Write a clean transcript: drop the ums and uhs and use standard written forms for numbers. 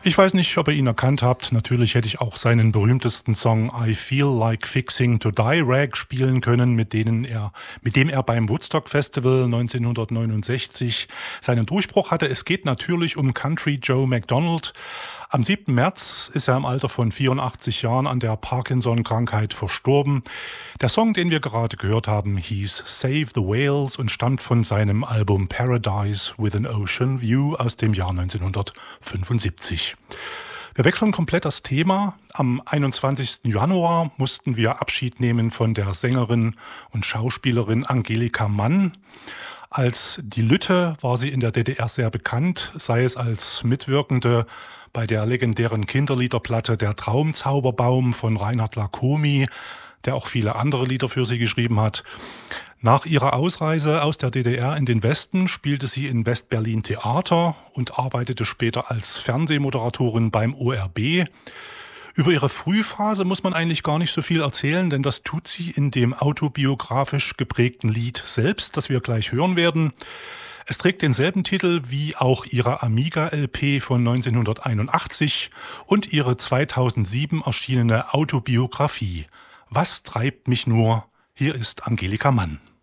Ich weiß nicht, ob ihr ihn erkannt habt. Natürlich hätte ich auch seinen berühmtesten Song I Feel Like Fixing to Die Rag spielen können, mit dem er beim Woodstock Festival 1969 seinen Durchbruch hatte. Es geht natürlich um Country Joe McDonald. Am 7. März ist er im Alter von 84 Jahren an der Parkinson-Krankheit verstorben. Der Song, den wir gerade gehört haben, hieß Save the Whales und stammt von seinem Album Paradise with an Ocean View aus dem Jahr 1975. Wir wechseln komplett das Thema. Am 21. Januar mussten wir Abschied nehmen von der Sängerin und Schauspielerin Angelika Mann. Als die Lütte war sie in der DDR sehr bekannt, sei es als Mitwirkende bei der legendären Kinderliederplatte Der Traumzauberbaum von Reinhard Lacomi, der auch viele andere Lieder für sie geschrieben hat. Nach ihrer Ausreise aus der DDR in den Westen spielte sie in West-Berlin Theater und arbeitete später als Fernsehmoderatorin beim ORB. Über ihre Frühphase muss man eigentlich gar nicht so viel erzählen, denn das tut sie in dem autobiografisch geprägten Lied selbst, das wir gleich hören werden. Es trägt denselben Titel wie auch ihre Amiga-LP von 1981 und ihre 2007 erschienene Autobiografie. Was treibt mich nur? Hier ist Angelika Mann.